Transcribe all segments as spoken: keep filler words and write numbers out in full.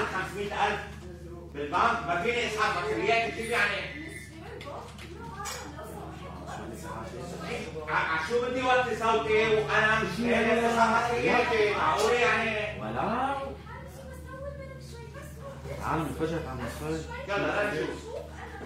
ال خمسمية ألف بالبنك ما فيني اسحب مصريات كيف يعني؟ شو بدي وطي صوتي وانا مش قادر اسحب مصرياتي معقول يعني؟ ولا تعالوا نتفرج على المصاري. يلا نشوف.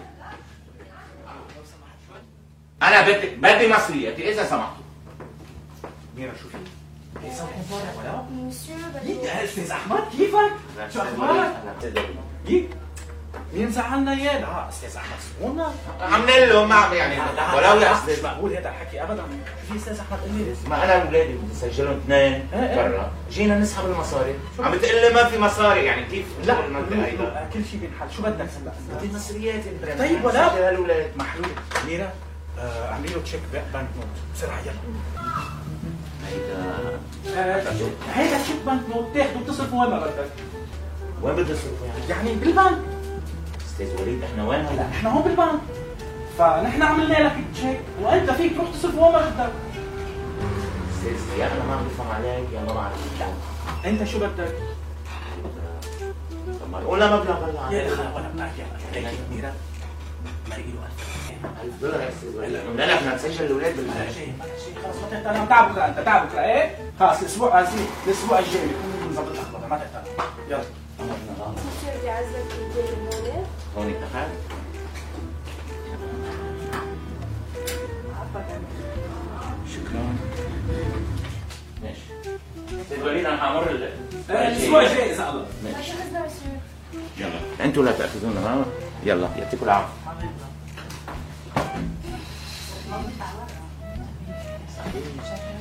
انا بدي بدي مصرياتي اذا سمحتوا. ميرا شوفي ايه صوتكم طالع ولا؟ مسيو يك يا استاذ احمد كيفك؟ شو اخبارك؟ يك مين زعلنا اياه؟ لا استاذ احمد سمونا عاملين له ما يعني ولو يا مش مقبول هذا الحكي ابدا. في استاذ احمد قال لي ما انا واولادي بدي اسجلهم اثنين برا، جينا نسحب المصاري، عم بتقول لي ما في مصاري يعني كيف؟ لا كل شيء بينحل. شو بدك هلا؟ بدي مصرياتي طيب ولا سجل هالولاد محلول. ميرا اعملي له تشيك بانك نوت بسرعه يلا. هيدا هيدا تشيك بانك نوت تاخده بتصرفه وين ما بدك. وين بدي اصرفه يعني؟ يعني بالبنك. استاذ وليد احنا وين هلا؟ احنا هون بالبنك، فنحن عملنا لك تشيك وانت فيك تروح تصرفه وين ما بدك. استاذ يا انا ما عم بفهم عليك يا ما بعرف. لا انت شو بدك؟ طب ما قولنا مبلغ هلا يا اخي ولا بدك يا هيك ميرا مرقي له ألف دولار يا استاذ وليد. لا لا بدنا نسجل الاولاد بلا بالله. شيء بلا شيء خلص ما تهتم. تعال بكره انت تعال بكره ايه خلص الاسبوع الاسبوع الجاي بكون نظبط الاخبار ما تهتم. يلا مسيو بدي اعزلك البيت هون. هون اتفقنا؟ شكرا. ماشي. استاذ وليد انا حامر الاسبوع الجاي اذا الله. عشان نزل مسيو. يلا انتوا لا تاخذونا. يلا يعطيكم العافيه.